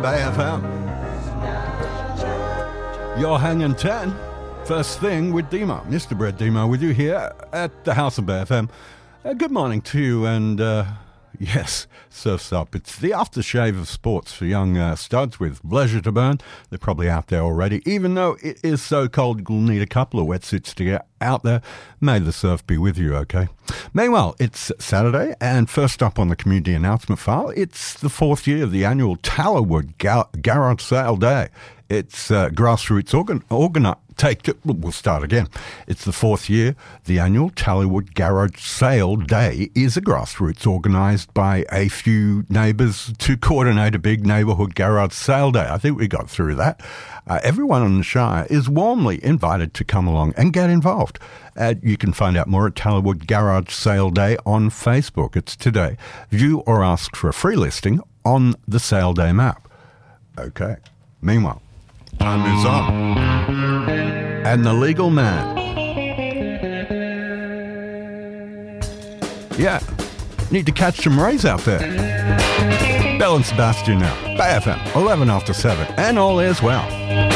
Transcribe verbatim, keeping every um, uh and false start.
Bay F M. You're hanging ten. First thing with Demo. Mister Brett Demo with you here at the House of Bay F M. Uh, good morning to you, and uh, yes, surf's up. It's the aftershave of sports for young uh, studs with leisure to burn. They're probably out there already. Even though it is so cold, you'll need a couple of wetsuits to get out there. May the surf be with you, okay? Meanwhile, it's Saturday, and first up on the community announcement file, it's the fourth year of the annual Tallowood Gar- Garage Sale Day. It's uh, grassroots organ... organ Take it, we'll start again. It's the fourth year. The annual Tallowood Garage Sale Day is a grassroots organised by a few neighbours to coordinate a big neighbourhood garage sale day. I think we got through that. Uh, everyone in the Shire is warmly invited to come along and get involved. Uh, you can find out more at Tallowood Garage Sale Day on Facebook. It's today. View or ask for a free listing on the sale day map. Okay. Meanwhile, time is on. And the legal man. Yeah, need to catch some rays out there. Bell and Sebastian now. Bay F M, eleven after seven, and all is well.